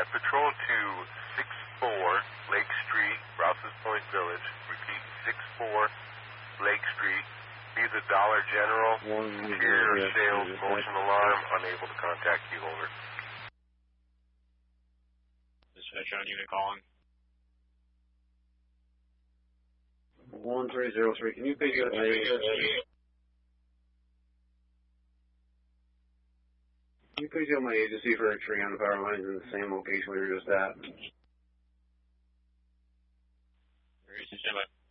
Patrol to 64 Lake Street, Rouse's Point Village. Repeat, 64 Lake Street. Be the Dollar General. Interior sales motion alarm. Unable to contact you. Over. Dispatch on unit calling. 1303. Can you please go to my agency? Can you please go to my agency for a tree on the power lines in the same location we were just at? Stand by.